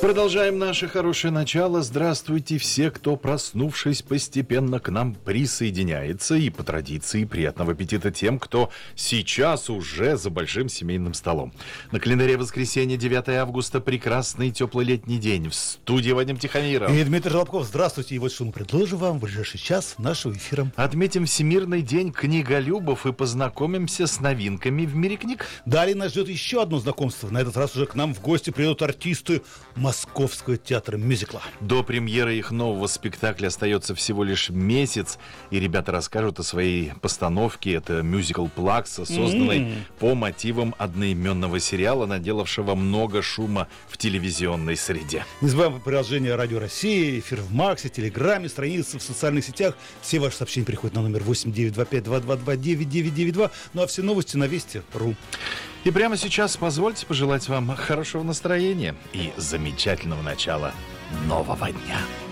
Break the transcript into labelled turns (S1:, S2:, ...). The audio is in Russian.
S1: Продолжаем наше хорошее начало. Здравствуйте все, кто, проснувшись, постепенно к нам присоединяется. И по традиции приятного аппетита тем, кто сейчас уже за большим семейным столом. На календаре воскресенье, 9 августа, прекрасный теплый летний день. В студии Вадим Тихомиров.
S2: И Дмитрий Желобков. Здравствуйте. И вот что мы предложим вам в ближайший час нашего эфира.
S1: Отметим Всемирный день книголюбов и познакомимся с новинками в мире книг.
S2: Далее нас ждет еще одно знакомство. На этот раз уже к нам в гости придут артисты Московского театра мюзикла.
S1: До премьеры их нового спектакля остается всего лишь месяц, и ребята расскажут о своей постановке. Это мюзикл «Плакса», созданный по мотивам одноименного сериала, наделавшего много шума в телевизионной среде.
S2: Не забываем приложение «Радио России», эфир в Максе, Телеграме, страницы в социальных сетях. Все ваши сообщения приходят на номер 8-925-222-9992. Ну а все новости на Вести.ру.
S1: И прямо сейчас позвольте пожелать вам хорошего настроения и замечательного начала нового дня.